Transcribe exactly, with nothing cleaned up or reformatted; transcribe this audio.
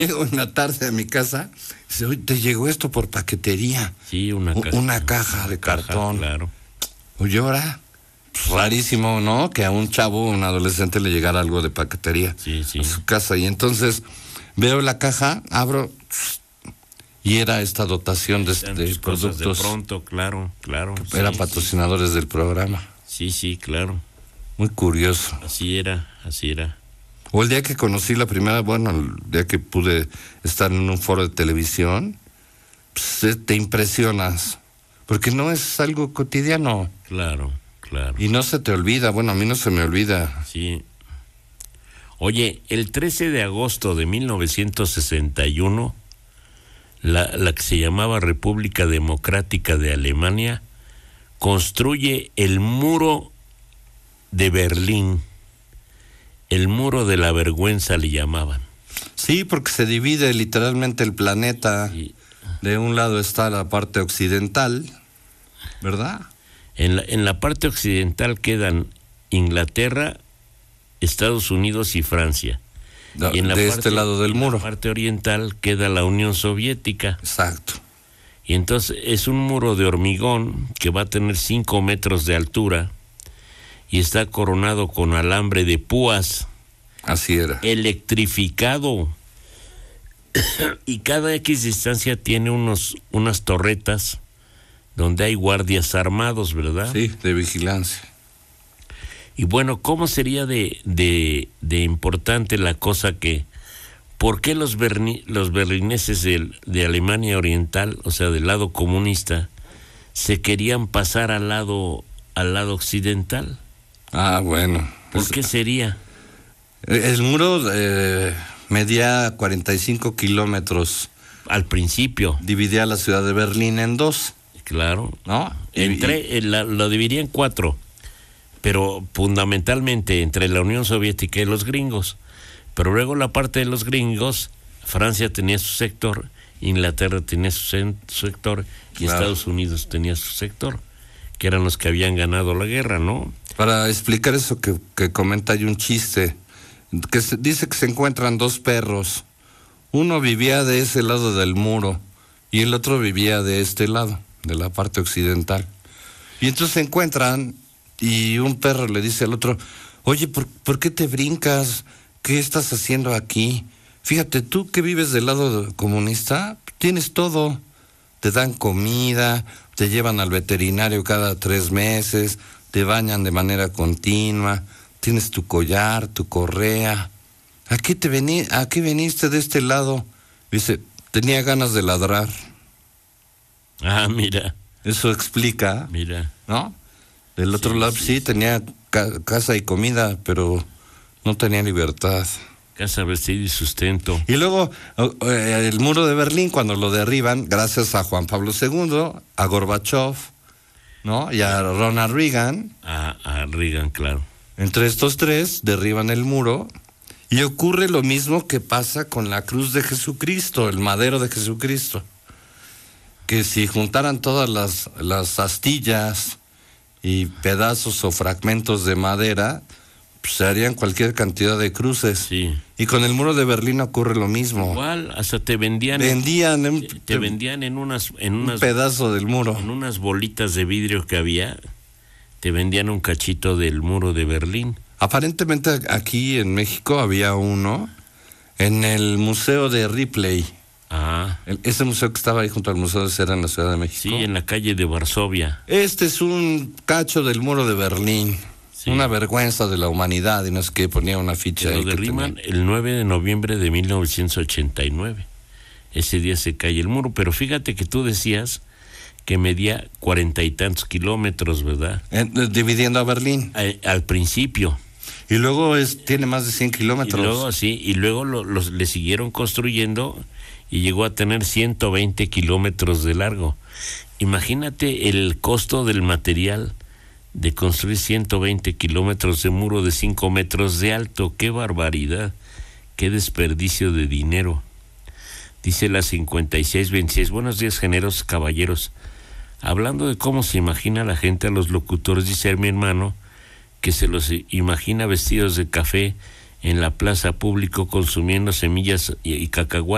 Llego en la tarde a mi casa, dice, oye, te llegó esto por paquetería. Sí, una caja. Una caja de cartón. Caja, claro. Oye, ahora, pues, rarísimo, ¿no? Que a un chavo, un adolescente le llegara algo de paquetería sí, sí. a su casa. Y entonces veo la caja, abro, y era esta dotación de, de productos. De pronto, claro, claro. Eran sí, patrocinadores sí. del programa. Sí, sí, claro. Muy curioso. Así era, así era. O el día que conocí la primera, bueno, el día que pude estar en un foro de televisión, pues te impresionas, porque no es algo cotidiano. Claro, claro. Y no se te olvida, bueno, a mí no se me olvida. Sí. Oye, el trece de agosto de mil novecientos sesenta y uno, la, la que se llamaba República Democrática de Alemania, construye el muro de Berlín. El muro de la vergüenza le llamaban. Sí, porque se divide literalmente el planeta. Sí. De un lado está la parte occidental, ¿verdad? En la, en la parte occidental quedan Inglaterra, Estados Unidos y Francia. No, y en la de parte, este lado del muro. En la parte oriental queda la Unión Soviética. Exacto. Y entonces es un muro de hormigón que va a tener cinco metros de altura y está coronado con alambre de púas. Así era. Electrificado. Y cada X distancia tiene unos unas torretas donde hay guardias armados, ¿verdad? Sí, de vigilancia. Y bueno, ¿cómo sería de, de, de importante la cosa que, por qué los, berni, los berlineses de, de Alemania Oriental, o sea, del lado comunista, se querían pasar al lado, al lado occidental? Ah, bueno. ¿Por qué sería? El muro eh, medía cuarenta y cinco kilómetros. Al principio. Dividía la ciudad de Berlín en dos. Claro. ¿No? Entre, y, la, lo dividía en cuatro, pero fundamentalmente entre la Unión Soviética y los gringos. Pero luego la parte de los gringos, Francia tenía su sector, Inglaterra tenía su, se- su sector y claro. Estados Unidos tenía su sector, que eran los que habían ganado la guerra, ¿no? Para explicar eso que, que comenta, hay un chiste que se, dice que se encuentran dos perros. Uno vivía de ese lado del muro y el otro vivía de este lado, de la parte occidental. Y entonces se encuentran y un perro le dice al otro, oye, ¿por, ¿por qué te brincas? ¿Qué estás haciendo aquí? Fíjate, tú que vives del lado comunista, tienes todo. Te dan comida, te llevan al veterinario cada tres meses, te bañan de manera continua, tienes tu collar, tu correa. ¿A qué, te vení, ¿A qué veniste de este lado? Dice, tenía ganas de ladrar. Ah, mira. Eso explica, mira, ¿no? Del otro sí, lado sí, sí, sí tenía ca- casa y comida, pero no tenía libertad. Casa, vestido y sustento. Y luego eh, el muro de Berlín, cuando lo derriban, gracias a Juan Pablo segundo, a Gorbachev, ¿no? Y a Ronald Reagan. A, a Reagan, claro. Entre estos tres derriban el muro y ocurre lo mismo que pasa con la cruz de Jesucristo, el madero de Jesucristo. Que si juntaran todas las, las astillas y pedazos o fragmentos de madera, pues se harían cualquier cantidad de cruces. Sí. Y con el muro de Berlín ocurre lo mismo. Igual, hasta te vendían... Vendían... En, te, te vendían en unas... En unas un pedazo del muro. En unas bolitas de vidrio que había, te vendían un cachito del muro de Berlín. Aparentemente aquí en México había uno en el Museo de Ripley. Ah. El, ese museo que estaba ahí junto al Museo de Cera en la Ciudad de México. Sí, en la calle de Varsovia. Este es un cacho del muro de Berlín. Sí. Una vergüenza de la humanidad, y no es que ponía una ficha ahí. Lo derriban el nueve de noviembre de mil novecientos ochenta y nueve. Ese día se cae el muro, pero fíjate que tú decías que medía cuarenta y tantos kilómetros, ¿verdad? En, dividiendo a Berlín. A, al principio. Y luego es, tiene más de cien kilómetros. Y luego, sí, y luego lo, los, le siguieron construyendo y llegó a tener ciento veinte kilómetros de largo. Imagínate el costo del material de construir ciento veinte kilómetros de muro de cinco metros de alto. ¡Qué barbaridad! ¡Qué desperdicio de dinero! Dice la cincuenta y seis veintiséis. Buenos días, generosos caballeros. Hablando de cómo se imagina la gente a los locutores, dice mi hermano que se los imagina vestidos de café en la plaza público consumiendo semillas y, y cacahuates